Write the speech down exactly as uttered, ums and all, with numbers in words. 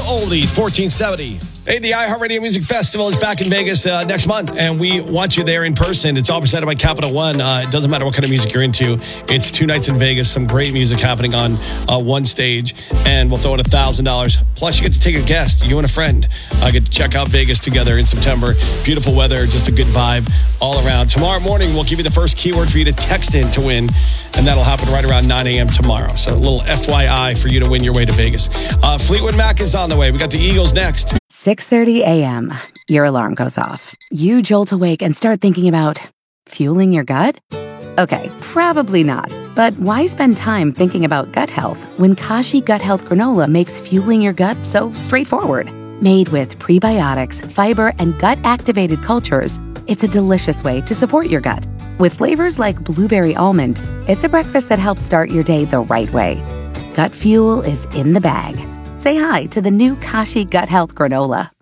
oldies, fourteen seventy. Hey, the iHeartRadio Music Festival is back in Vegas uh, next month, and we want you there in person. It's all presented by Capital One. Uh, it doesn't matter what kind of music you're into. It's two nights in Vegas, some great music happening on uh, one stage, and we'll throw in one thousand dollars. Plus, you get to take a guest. You and a friend uh, get to check out Vegas together in September. Beautiful weather, just a good vibe all around. Tomorrow morning, we'll give you the first keyword for you to text in to win, and that'll happen right around nine a.m. tomorrow. So a little F Y I for you to win your way to Vegas. Uh, Fleetwood Mac is on the way. We got the Eagles next. six thirty a.m. Your alarm goes off. You jolt awake and start thinking about fueling your gut? Okay, probably not. But why spend time thinking about gut health when Kashi Gut Health Granola makes fueling your gut so straightforward? Made with prebiotics, fiber, and gut-activated cultures, it's a delicious way to support your gut. With flavors like blueberry almond, it's a breakfast that helps start your day the right way. Gut fuel is in the bag. Say hi to the new Kashi Gut Health Granola.